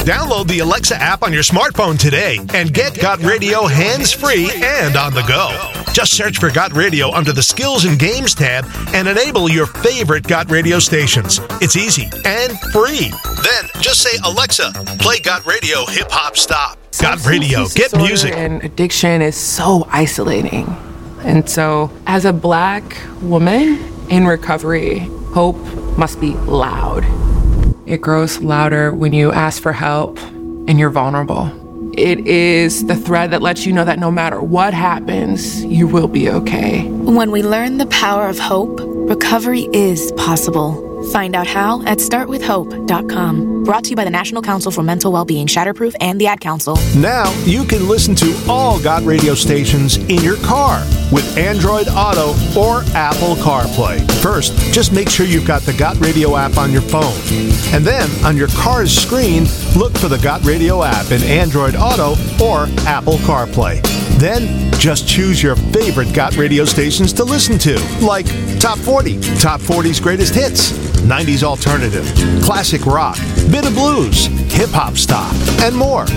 Download the Alexa app on your smartphone today and get Got Radio hands-free and on the go. Just search for Got Radio under the Skills and Games tab and enable your favorite Got Radio stations. It's easy and free. Then just say, Alexa, play Got Radio Hip Hop Stop. Got Radio, get music. And addiction is so isolating. And so as a Black woman in recovery, hope must be loud. It grows louder when you ask for help and you're vulnerable. It is the thread that lets you know that no matter what happens, you will be okay. When we learn the power of hope, recovery is possible. Find out how at startwithhope.com. Brought to you by the National Council for Mental Wellbeing, Shatterproof, and the Ad Council. Now you can listen to all Got Radio stations in your car with Android Auto or Apple CarPlay. First, just make sure you've got the Got Radio app on your phone. And then, on your car's screen, look for the Got Radio app in Android Auto or Apple CarPlay. Then, just choose your favorite Got Radio stations to listen to, like Top 40, Top 40's Greatest Hits, 90s Alternative, Classic Rock, Bit of Blues, Hip Hop Stop, and more.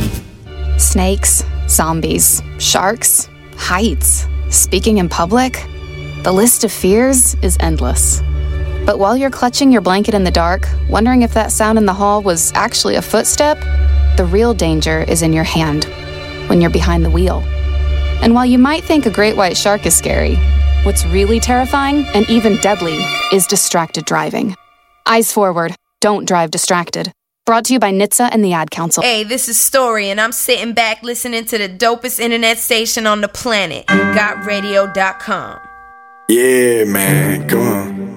Snakes, zombies, sharks, heights, speaking in public. The list of fears is endless. But while you're clutching your blanket in the dark, wondering if that sound in the hall was actually a footstep, the real danger is in your hand, when you're behind the wheel. And while you might think a great white shark is scary, what's really terrifying and even deadly is distracted driving. Eyes forward, don't drive distracted. Brought to you by NHTSA and the Ad Council. Hey, this is Story, and I'm sitting back listening to the dopest internet station on the planet, GotRadio.com. Yeah, man, come on.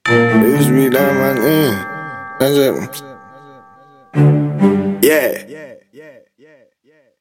It me down my name. Yeah.